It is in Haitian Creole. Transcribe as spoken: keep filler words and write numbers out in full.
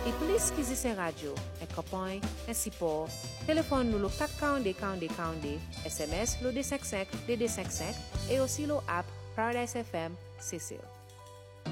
E plus quiser ser radio, é copain, é support, téléphone nous le quatre quarante quarante quarante, S M S le deux cinq cinq deux deux cinq cinq et aussi le app Paradise F M C C.